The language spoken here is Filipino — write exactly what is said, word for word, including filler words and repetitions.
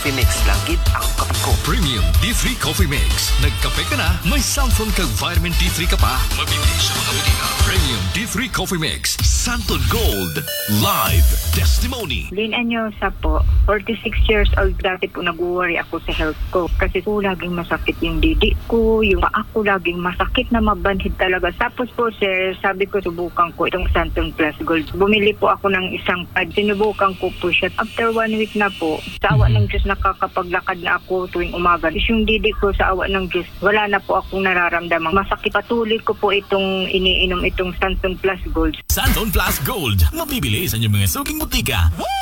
Coffee Mix lang gid ang kape ko. Premium D three Coffee Mix. Nagkape ka na, may Santon kag vitamin D three ka pa. Mabibili sa mga butika. Premium D three Coffee Mix. Santon Gold. Live testimony. Lynn Anyosa po, forty-six years old. Dati po nag-worry ako sa health ko. Kasi po laging masakit yung didi ko, yung paa ko laging masakit na mabanhid talaga. Tapos po sir, sabi ko subukan ko itong Santon Plus Gold. Bumili po ako ng isang pad. Sinubukan ko po siya. After one week na po, sa awa ng Diyos nakakapaglakad na ako tuwing umaga. Yung didi ko sa awa ng Diyos, wala na po akong nararamdaman. Masakit. Patuloy ko po itong iniinom itong Santon Plus Gold. Santon Plus Gold. Mabibili sa inyong mga suking butika.